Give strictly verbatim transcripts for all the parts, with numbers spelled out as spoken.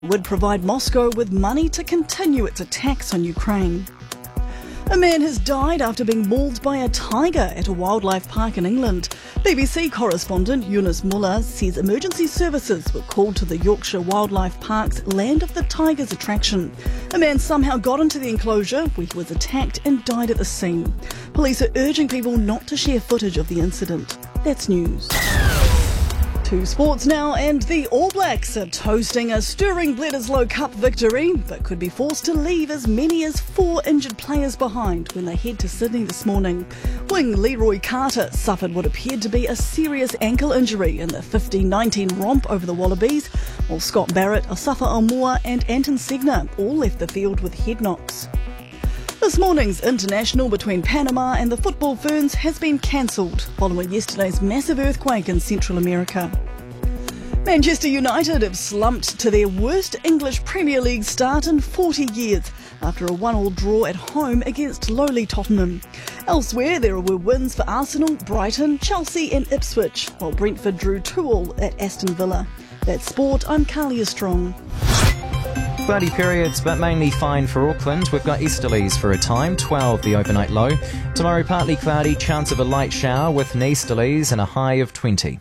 would provide Moscow with money to continue its attacks on Ukraine. A man has died after being mauled by a tiger at a wildlife park in England. B B C correspondent Yunus Muller says emergency services were called to the Yorkshire Wildlife Park's Land of the Tigers attraction. A man somehow got into the enclosure where he was attacked and died at the scene. Police are urging people not to share footage of the incident. That's news. To sports now, and the All Blacks are toasting a stirring Bledisloe Cup victory, but could be forced to leave as many as four injured players behind when they head to Sydney this morning. Wing Leroy Carter suffered what appeared to be a serious ankle injury in the fifteen nineteen romp over the Wallabies, while Scott Barrett, Asafa Almoa and Anton Segner all left the field with head knocks. This morning's international between Panama and the Football Ferns has been cancelled following yesterday's massive earthquake in Central America. Manchester United have slumped to their worst English Premier League start in forty years after a one-all draw at home against lowly Tottenham. Elsewhere, there were wins for Arsenal, Brighton, Chelsea and Ipswich, while Brentford drew two all at Aston Villa. That's sport, I'm Carlia Strong. Cloudy periods, but mainly fine for Auckland. We've got easterlies for a time, twelve the overnight low. Tomorrow partly cloudy, chance of a light shower with easterlies and a high of twenty.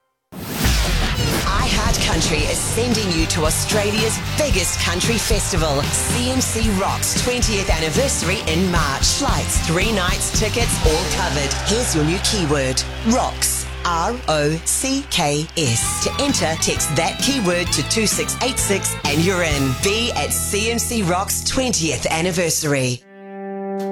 iHeartCountry is sending you to Australia's biggest country festival, C M C Rocks twentieth anniversary in March. Flights, three nights, tickets, all covered. Here's your new keyword, ROCKS. R O C K S. To enter, text that keyword to two six eight six and you're in. Be at C M C Rocks twentieth anniversary.